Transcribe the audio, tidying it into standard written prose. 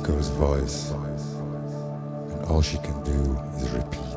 echo's voice, and all she can do is repeat.